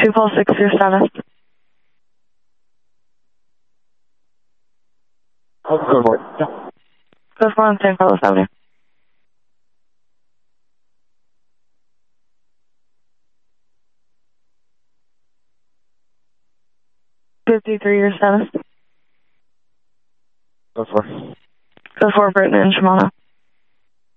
246 your status. Go for it. Yeah. Go for it on San Carlos Avenue. 53 your status. Go for it. Go for Britain and Shimano.